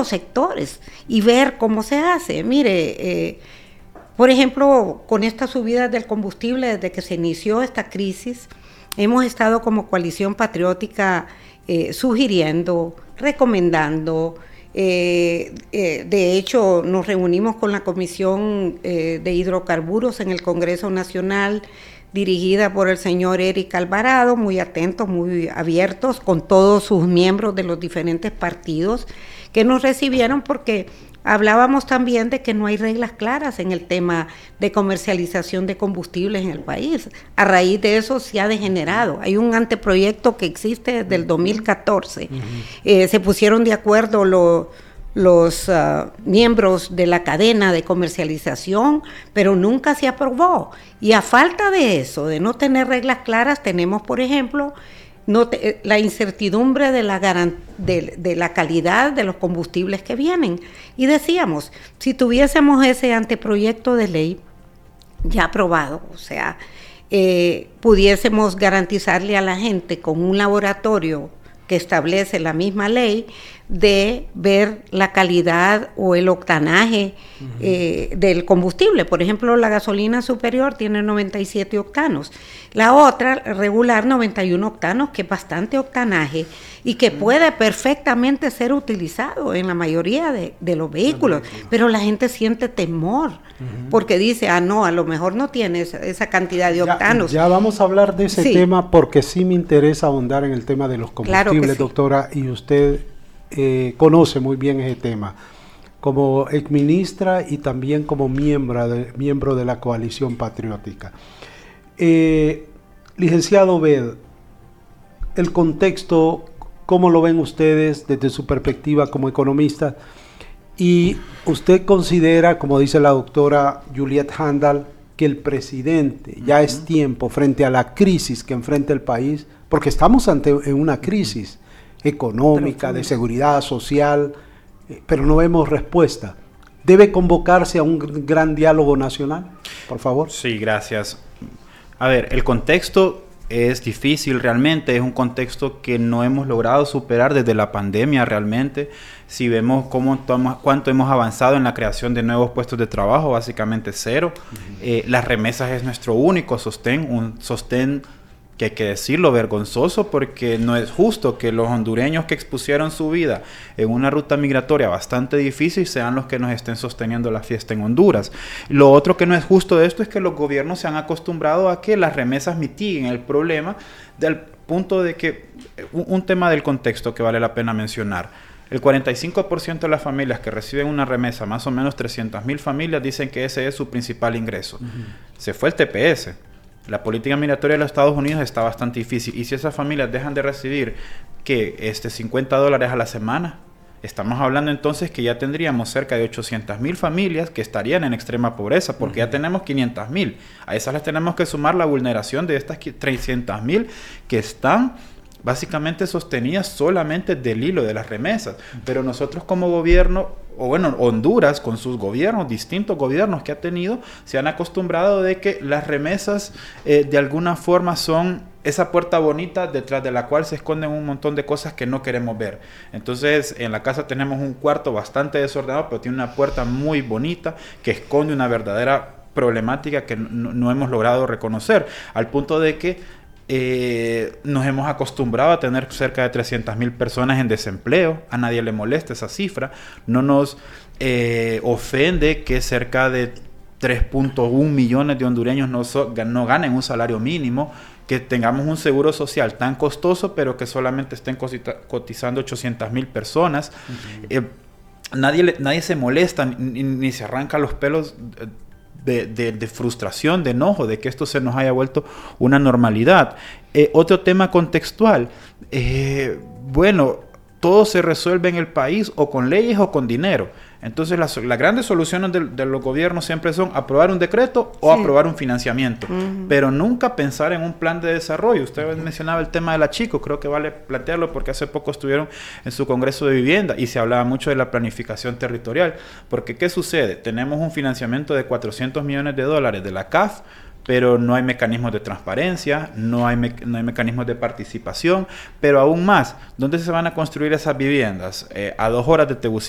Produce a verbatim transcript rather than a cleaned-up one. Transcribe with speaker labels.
Speaker 1: los sectores y ver cómo se hace. Mire, eh, por ejemplo, con esta subida del combustible desde que se inició esta crisis, hemos estado como Coalición Patriótica eh, sugiriendo, recomendando. Eh, eh, de hecho, nos reunimos con la Comisión eh, de Hidrocarburos en el Congreso Nacional, dirigida por el señor Eric Alvarado, muy atentos, muy abiertos, con todos sus miembros de los diferentes partidos que nos recibieron, porque hablábamos también de que no hay reglas claras en el tema de comercialización de combustibles en el país. A raíz de eso se ha degenerado. Hay un anteproyecto que existe desde el dos mil catorce. Uh-huh. Eh, se pusieron de acuerdo los... los uh, miembros de la cadena de comercialización, pero nunca se aprobó. Y a falta de eso, de no tener reglas claras, tenemos, por ejemplo, no te, la incertidumbre de la, garan, de, de la calidad de los combustibles que vienen. Y decíamos, si tuviésemos ese anteproyecto de ley ya aprobado, o sea, eh, pudiésemos garantizarle a la gente con un laboratorio que establece la misma ley, de ver la calidad o el octanaje uh-huh. eh, del combustible. Por ejemplo, la gasolina superior tiene noventa y siete octanos, la otra regular noventa y uno octanos, que es bastante octanaje y que uh-huh. puede perfectamente ser utilizado en la mayoría de, de los vehículos, uh-huh. pero la gente siente temor uh-huh. porque dice, ah no, a lo mejor no tiene esa, esa cantidad de octanos.
Speaker 2: Ya, ya vamos a hablar de ese sí. tema, porque sí me interesa ahondar en el tema de los combustibles, claro sí. doctora, y usted Eh, conoce muy bien ese tema, como exministra y también como miembro de, miembro de la Coalición Patriótica. Eh, licenciado Obed, el contexto, ¿cómo lo ven ustedes desde su perspectiva como economista? Y usted considera, como dice la doctora Juliette Handal, que el presidente ya uh-huh. es tiempo, frente a la crisis que enfrenta el país, porque estamos ante en una crisis económica, de seguridad social, eh, pero no vemos respuesta. ¿Debe convocarse a un gran diálogo nacional? Por favor.
Speaker 3: Sí, gracias. A ver, el contexto es difícil realmente, es un contexto que no hemos logrado superar desde la pandemia realmente. Si vemos cómo toma, cuánto hemos avanzado en la creación de nuevos puestos de trabajo, básicamente cero. Uh-huh. Eh, las remesas es nuestro único sostén, un sostén que hay que decirlo, vergonzoso, porque no es justo que los hondureños que expusieron su vida en una ruta migratoria bastante difícil sean los que nos estén sosteniendo la fiesta en Honduras. Lo otro que no es justo de esto es que los gobiernos se han acostumbrado a que las remesas mitiguen el problema, del punto de que, un, un tema del contexto que vale la pena mencionar, el cuarenta y cinco por ciento de las familias que reciben una remesa, más o menos trescientas mil familias, dicen que ese es su principal ingreso. Uh-huh. Se fue el T P S. La política migratoria de los Estados Unidos está bastante difícil. Y si esas familias dejan de recibir que este cincuenta dólares a la semana, estamos hablando entonces que ya tendríamos cerca de ochocientas mil familias que estarían en extrema pobreza, porque uh-huh. ya tenemos quinientas mil. A esas les tenemos que sumar la vulneración de estas trescientas mil que están básicamente sostenidas solamente del hilo de las remesas. Pero nosotros como gobierno, o bueno, Honduras con sus gobiernos, distintos gobiernos que ha tenido, se han acostumbrado de que las remesas eh, de alguna forma son esa puerta bonita detrás de la cual se esconden un montón de cosas que no queremos ver. Entonces, en la casa tenemos un cuarto bastante desordenado, pero tiene una puerta muy bonita que esconde una verdadera problemática que no, no hemos logrado reconocer, al punto de que Eh, nos hemos acostumbrado a tener cerca de trescientas mil personas en desempleo. A nadie le molesta esa cifra. No nos eh, ofende que cerca de tres punto uno millones de hondureños no, so, no ganen un salario mínimo, que tengamos un seguro social tan costoso, pero que solamente estén cotizando ochocientas mil personas. Uh-huh. Eh, nadie, le, nadie se molesta ni, ni se arranca los pelos De, de, de frustración, de enojo, de que esto se nos haya vuelto una normalidad. Eh, otro tema contextual, eh, bueno, todo se resuelve en el país o con leyes o con dinero. Entonces las, las grandes soluciones de, de los gobiernos siempre son aprobar un decreto o sí. aprobar un financiamiento, uh-huh. pero nunca pensar en un plan de desarrollo. Usted uh-huh. mencionaba el tema de la Chico, creo que vale plantearlo porque hace poco estuvieron en su Congreso de Vivienda y se hablaba mucho de la planificación territorial, porque ¿qué sucede? Tenemos un financiamiento de cuatrocientos millones de dólares de la C A F, pero no hay mecanismos de transparencia, no hay, me- no hay mecanismos de participación, pero aún más, ¿dónde se van a construir esas viviendas? Eh, a dos horas de Tegucigalpa.